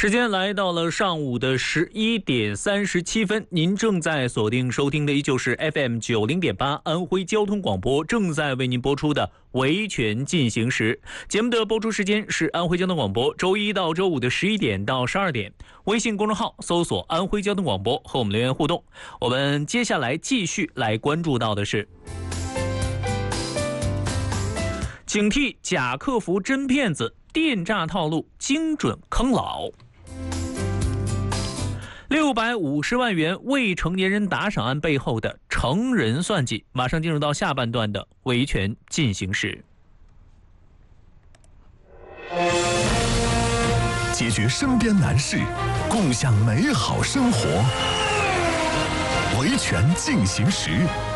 时间来到了上午的11:37，您正在锁定收听的依旧是 FM90.8安徽交通广播正在为您播出的维权进行时。节目的播出时间是安徽交通广播周一到周五的11点到12点。微信公众号搜索安徽交通广播和我们留言互动。我们接下来继续来关注到的是警惕假客服真骗子，电诈套路精准坑老。650万元未成年人打赏案背后的成人算计，马上进入到下半段的维权进行时。 解决身边难事，共享美好生活。维权进行时。